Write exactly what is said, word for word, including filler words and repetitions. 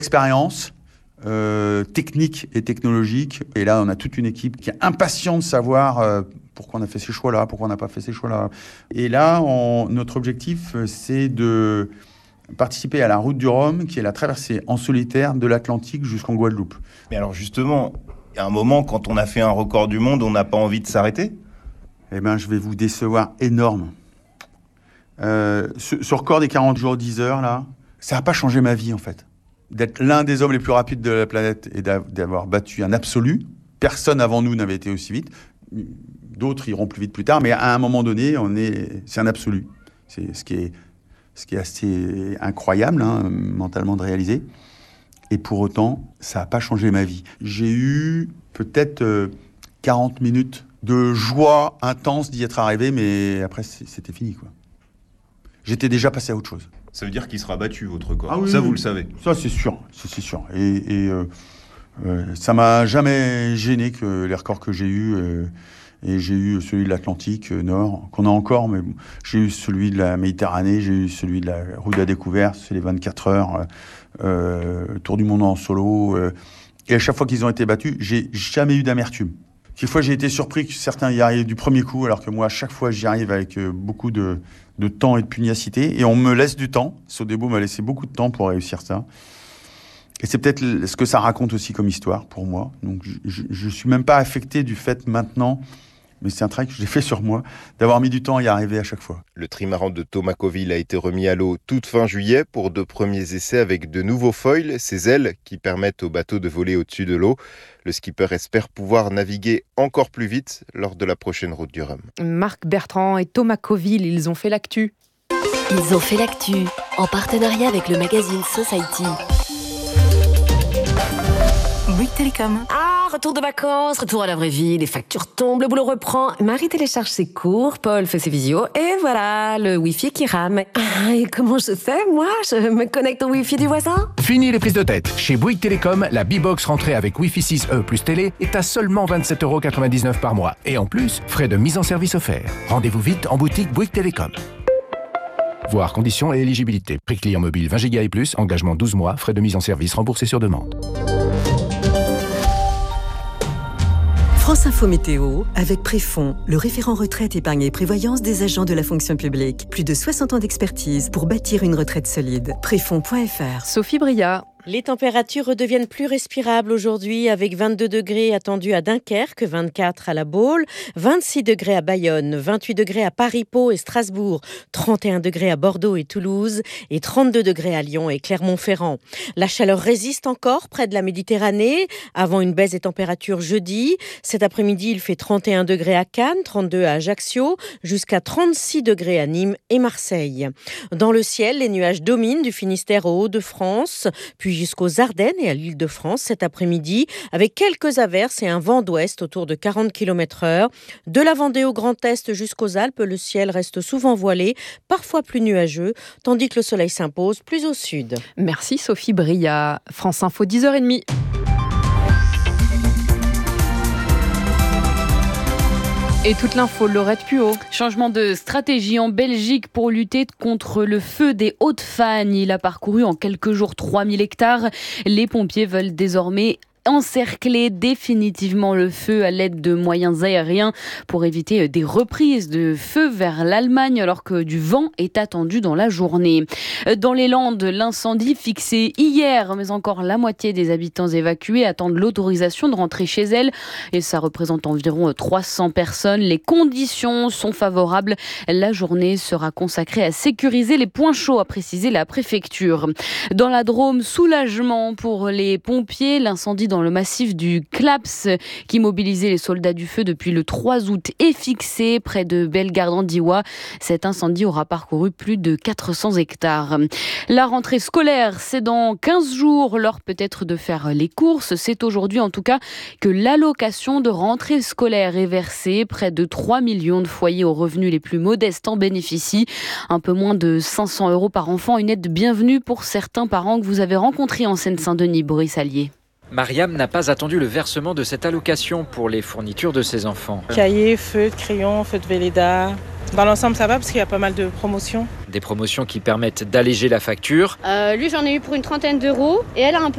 Expérience euh, technique et technologique. Et là, on a toute une équipe qui est impatiente de savoir euh, pourquoi on a fait ces choix-là, pourquoi on n'a pas fait ces choix-là. Et là, on, notre objectif, c'est de participer à la route du Rhum, qui est la traversée en solitaire de l'Atlantique jusqu'en Guadeloupe. Mais alors justement, il y a un moment, quand on a fait un record du monde, on n'a pas envie de s'arrêter ? Eh bien, je vais vous décevoir énorme. Euh, ce, ce record des quarante jours, dix heures, là, ça n'a pas changé ma vie, en fait. D'être l'un des hommes les plus rapides de la planète et d'avoir battu un absolu. Personne avant nous n'avait été aussi vite. D'autres iront plus vite plus tard, mais à un moment donné, on est, c'est un absolu. C'est ce qui est, ce qui est assez incroyable, hein, mentalement, de réaliser. Et pour autant, ça n'a pas changé ma vie. J'ai eu peut-être euh, quarante minutes de joie intense d'y être arrivé, mais après, c'était fini, quoi. J'étais déjà passé à autre chose. Ça veut dire qu'il sera battu, votre record. Ah oui, ça, oui, vous le savez. Ça, c'est sûr. Ça, c'est sûr. Et, et euh, euh, ça m'a jamais gêné que les records que j'ai eus. Euh, et j'ai eu celui de l'Atlantique euh, Nord, qu'on a encore, mais bon, j'ai eu celui de la Méditerranée, j'ai eu celui de la route de la découverte, c'est les vingt-quatre heures, euh, Tour du monde en solo. Euh, et à chaque fois qu'ils ont été battus, j'ai jamais eu d'amertume. Quelquefois, j'ai été surpris que certains y arrivent du premier coup, alors que moi, à chaque fois, j'y arrive avec euh, beaucoup de, de temps et de pugnacité. Et on me laisse du temps. Sodebo m'a laissé beaucoup de temps pour réussir ça. Et c'est peut-être ce que ça raconte aussi comme histoire pour moi. Donc, je ne suis même pas affecté du fait maintenant, mais c'est un travail que j'ai fait sur moi, d'avoir mis du temps à y arriver à chaque fois. Le trimaran de Thomas Coville a été remis à l'eau toute fin juillet pour deux premiers essais avec de nouveaux foils, ces ailes qui permettent au bateau de voler au-dessus de l'eau. Le skipper espère pouvoir naviguer encore plus vite lors de la prochaine route du Rhum. Marc Bertrand et Thomas Coville, ils ont fait l'actu. Ils ont fait l'actu en partenariat avec le magazine Society. Bouygues Télécom. Ah, retour de vacances, retour à la vraie vie, les factures tombent, le boulot reprend. Marie télécharge ses cours, Paul fait ses visios, et voilà, le Wi-Fi qui rame. Ah, et comment je fais, moi ? Je me connecte au Wi-Fi du voisin ? Fini les prises de tête. Chez Bouygues Télécom, la B-Box rentrée avec Wi-Fi six E plus télé est à seulement vingt-sept euros quatre-vingt-dix-neuf par mois. Et en plus, frais de mise en service offerts. Rendez-vous vite en boutique Bouygues Télécom. Voir conditions et éligibilité. Prix client mobile vingt giga et plus, engagement douze mois, frais de mise en service remboursés sur demande. France Info Météo, avec Préfond, le référent retraite, épargne et prévoyance des agents de la fonction publique. Plus de soixante ans d'expertise pour bâtir une retraite solide. Préfond point F R. Sophie Bria. Les températures redeviennent plus respirables aujourd'hui avec vingt-deux degrés attendus à Dunkerque, vingt-quatre à La Baule, vingt-six degrés à Bayonne, vingt-huit degrés à Paris, Pau et Strasbourg, trente et un degrés à Bordeaux et Toulouse et trente-deux degrés à Lyon et Clermont-Ferrand. La chaleur résiste encore près de la Méditerranée avant une baisse des températures jeudi. Cet après-midi, il fait trente et un degrés à Cannes, trente-deux à Ajaccio, jusqu'à trente-six degrés à Nîmes et Marseille. Dans le ciel, les nuages dominent du Finistère aux Hauts-de-France, puis jusqu'aux Ardennes et à l'Île-de-France cet après-midi, avec quelques averses et un vent d'ouest autour de quarante kilomètres heure. De la Vendée au Grand Est jusqu'aux Alpes, le ciel reste souvent voilé, parfois plus nuageux, tandis que le soleil s'impose plus au sud. Merci Sophie Bria. France Info, dix heures trente. Et toute l'info, Laurette Puot. Changement de stratégie en Belgique pour lutter contre le feu des Hautes-Fagnes. Il a parcouru en quelques jours trois mille hectares. Les pompiers veulent désormais encercler définitivement le feu à l'aide de moyens aériens pour éviter des reprises de feu vers l'Allemagne alors que du vent est attendu dans la journée. Dans les Landes, l'incendie fixé hier, mais encore la moitié des habitants évacués attendent l'autorisation de rentrer chez elles et ça représente environ trois cents personnes. Les conditions sont favorables. La journée sera consacrée à sécuriser les points chauds, a précisé la préfecture. Dans la Drôme, soulagement pour les pompiers. L'incendie dans le massif du Claps qui mobilisait les soldats du feu depuis le trois août est fixé près de Bellegarde-en-Diois. Cet incendie aura parcouru plus de quatre cents hectares. La rentrée scolaire, c'est dans quinze jours. L'heure peut-être de faire les courses. C'est aujourd'hui en tout cas que l'allocation de rentrée scolaire est versée. Près de trois millions de foyers aux revenus les plus modestes en bénéficient. Un peu moins de cinq cents euros par enfant. Une aide bienvenue pour certains parents que vous avez rencontrés en Seine-Saint-Denis, Boris Allier. Mariam n'a pas attendu le versement de cette allocation pour les fournitures de ses enfants. Cahiers, feutres, crayons, feutres Velleda. Dans l'ensemble, ça va parce qu'il y a pas mal de promotions. Des promotions qui permettent d'alléger la facture. Euh, lui, j'en ai eu pour une trentaine d'euros et elle a un peu